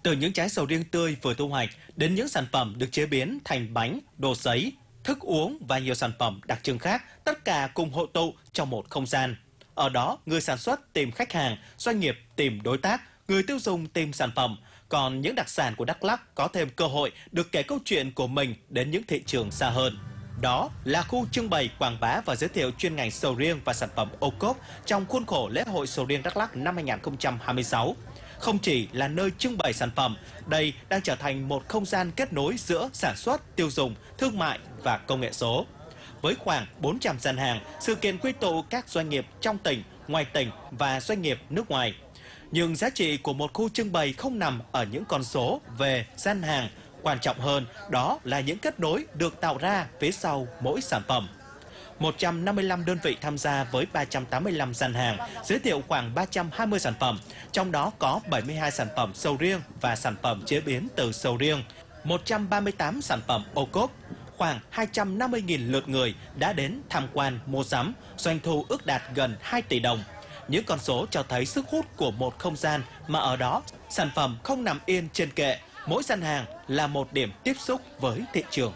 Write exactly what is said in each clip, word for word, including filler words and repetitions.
Từ những trái sầu riêng tươi vừa thu hoạch đến những sản phẩm được chế biến thành bánh, đồ sấy, thức uống và nhiều sản phẩm đặc trưng khác, tất cả cùng hội tụ trong một không gian. Ở đó, người sản xuất tìm khách hàng, doanh nghiệp tìm đối tác, người tiêu dùng tìm sản phẩm. Còn những đặc sản của Đắk Lắk có thêm cơ hội được kể câu chuyện của mình đến những thị trường xa hơn. Đó là khu trưng bày quảng bá và giới thiệu chuyên ngành sầu riêng và sản phẩm ô cốp trong khuôn khổ lễ hội sầu riêng Đắk Lắk năm hai nghìn không trăm hai mươi sáu. Không chỉ là nơi trưng bày sản phẩm, đây đang trở thành một không gian kết nối giữa sản xuất, tiêu dùng, thương mại và công nghệ số. Với khoảng bốn trăm gian hàng, sự kiện quy tụ các doanh nghiệp trong tỉnh, ngoài tỉnh và doanh nghiệp nước ngoài. Nhưng giá trị của một khu trưng bày không nằm ở những con số về gian hàng, quan trọng hơn đó là những kết nối được tạo ra phía sau mỗi sản phẩm. một trăm năm mươi lăm đơn vị tham gia với ba trăm tám mươi lăm gian hàng, giới thiệu khoảng ba trăm hai mươi sản phẩm, trong đó có bảy mươi hai sản phẩm sầu riêng và sản phẩm chế biến từ sầu riêng, một trăm ba mươi tám sản phẩm ô cốp. Khoảng hai trăm năm mươi nghìn lượt người đã đến tham quan mua sắm, doanh thu ước đạt gần hai tỷ đồng. Những con số cho thấy sức hút của một không gian mà ở đó sản phẩm không nằm yên trên kệ, mỗi gian hàng là một điểm tiếp xúc với thị trường.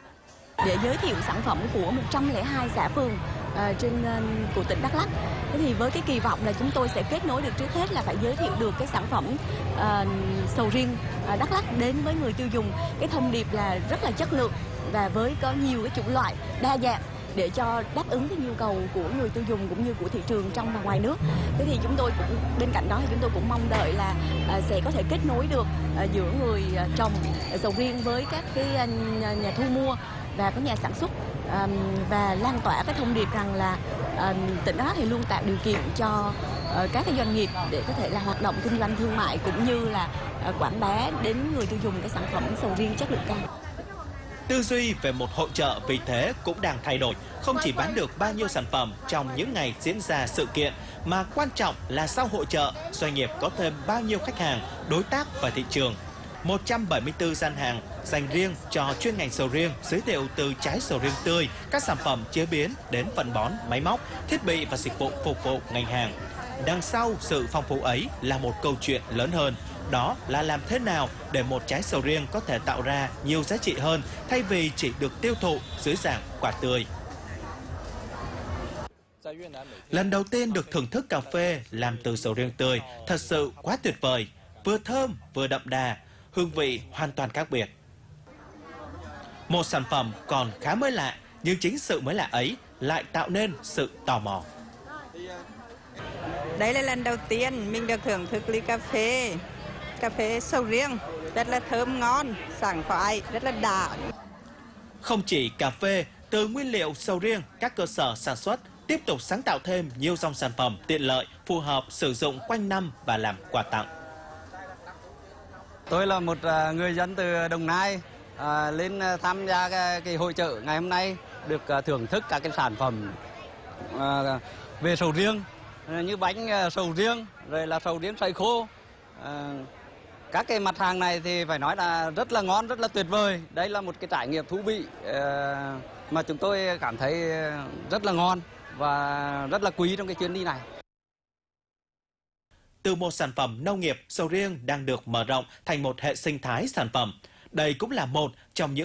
Để giới thiệu sản phẩm của một trăm lẻ hai xã phường uh, trên uh, của tỉnh Đắk Lắk. Thế thì với cái kỳ vọng là chúng tôi sẽ kết nối được, trước hết là phải giới thiệu được cái sản phẩm uh, sầu riêng uh, Đắk Lắk đến với người tiêu dùng. Cái thông điệp là rất là chất lượng và với có nhiều cái chủng loại đa dạng để cho đáp ứng cái nhu cầu của người tiêu dùng cũng như của thị trường trong và ngoài nước. Thế thì chúng tôi cũng bên cạnh đó thì chúng tôi cũng mong đợi là uh, sẽ có thể kết nối được uh, giữa người uh, trồng sầu riêng với các cái uh, nhà thu mua và các nhà sản xuất, um, và lan tỏa cái thông điệp rằng là um, tỉnh Đắk Lắk thì luôn tạo điều kiện cho uh, các cái doanh nghiệp để có thể là hoạt động kinh doanh thương mại cũng như là uh, quảng bá đến người tiêu dùng cái sản phẩm sầu riêng chất lượng cao. Tư duy về một hội chợ vì thế cũng đang thay đổi, không chỉ bán được bao nhiêu sản phẩm trong những ngày diễn ra sự kiện, mà quan trọng là sau hội chợ, doanh nghiệp có thêm bao nhiêu khách hàng, đối tác và thị trường. một trăm bảy mươi tư gian hàng dành riêng cho chuyên ngành sầu riêng, giới thiệu từ trái sầu riêng tươi, các sản phẩm chế biến đến phân bón, máy móc, thiết bị và dịch vụ phục vụ ngành hàng. Đằng sau sự phong phú ấy là một câu chuyện lớn hơn, đó là làm thế nào để một trái sầu riêng có thể tạo ra nhiều giá trị hơn thay vì chỉ được tiêu thụ dưới dạng quả tươi. Lần đầu tiên được thưởng thức cà phê làm từ sầu riêng tươi thật sự quá tuyệt vời, vừa thơm vừa đậm đà, hương vị hoàn toàn khác biệt. Một sản phẩm còn khá mới lạ, nhưng chính sự mới lạ ấy lại tạo nên sự tò mò. Đây là lần đầu tiên mình được thưởng thức ly cà phê, cà phê sầu riêng, rất là thơm ngon, sảng khoái, rất là đã. Không chỉ cà phê, từ nguyên liệu sầu riêng, các cơ sở sản xuất tiếp tục sáng tạo thêm nhiều dòng sản phẩm tiện lợi, phù hợp sử dụng quanh năm và làm quà tặng. Tôi là một người dân từ Đồng Nai à, lên tham gia cái, cái hội chợ ngày hôm nay, được à, thưởng thức các cái sản phẩm à, về sầu riêng như bánh à, sầu riêng, rồi là sầu riêng sấy khô. À, các cái mặt hàng này thì phải nói là rất là ngon, rất là tuyệt vời. Đây là một cái trải nghiệm thú vị à, mà chúng tôi cảm thấy rất là ngon và rất là quý trong cái chuyến đi này. Từ một sản phẩm nông nghiệp, sầu riêng đang được mở rộng thành một hệ sinh thái sản phẩm. Đây cũng là một trong những